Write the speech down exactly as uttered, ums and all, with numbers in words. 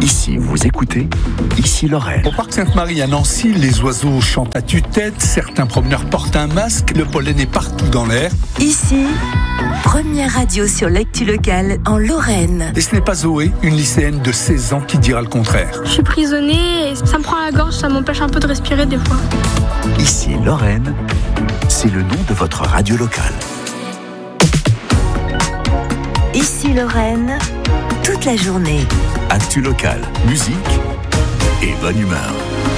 Ici, vous écoutez, ici Lorraine. Au parc Sainte-Marie à Nancy, les oiseaux chantent à tue-tête, certains promeneurs portent un masque, le pollen est partout dans l'air. Ici, première radio sur l'actu locale en Lorraine. Et ce n'est pas Zoé, une lycéenne de seize ans, qui dira le contraire. Je suis prisonnée et ça me prend la gorge, ça m'empêche un peu de respirer des fois. Ici Lorraine, c'est le nom de votre radio locale. Ici Lorraine, toute la journée. Actu locale, musique et bonne humeur.